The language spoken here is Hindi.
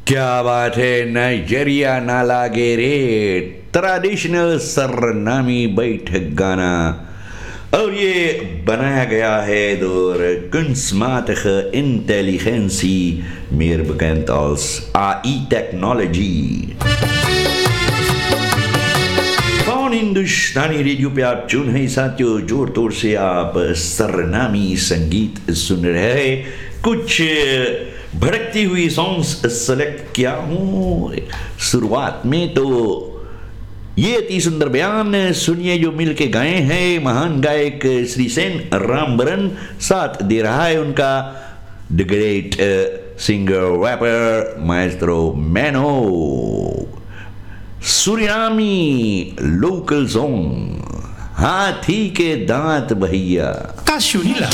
क्या बात है, नाइजेरिया नालागे रे ट्रेडिशनल सरनामी बैठक गाना। और ये बनाया गया है door kunstmatige intelligentie, meer bekend als AI-technology। कौन हिंदुस्तानी रेडियो पे आप चुन है साथियों, जोर तोर से आप सरनामी संगीत सुन रहे हैं। कुछ भड़कती हुई सॉन्ग्स सेलेक्ट किया हूँ। शुरुआत में तो ये अति सुंदर बयान सुनिए जो मिल के गाए हैं महान गायक श्री सेन रामबरन। साथ दे रहा है उनका the great singer rapper Maestro मैनो। सुरिनामी local song हाथी के दांत भैया Casunila.